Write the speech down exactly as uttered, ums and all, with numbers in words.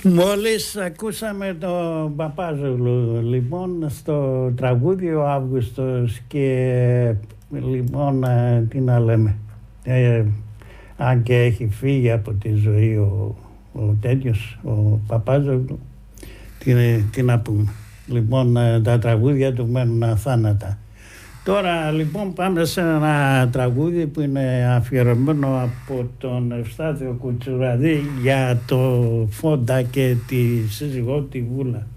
Μόλις ακούσαμε τον Παπάζογλου λοιπόν στο τραγούδι ο Αύγουστος και λοιπόν τι να λέμε, ε, αν και έχει φύγει από τη ζωή ο, ο τέτοιος, ο Παπάζογλου, τι, τι να πούμε. Λοιπόν, τα τραγούδια του μένουν αθάνατα. Τώρα λοιπόν πάμε σε ένα τραγούδι που είναι αφιερωμένο από τον Ευστάθιο Κουτσουραδί για το Φόντα και τη σύζυγό τη Βούλα.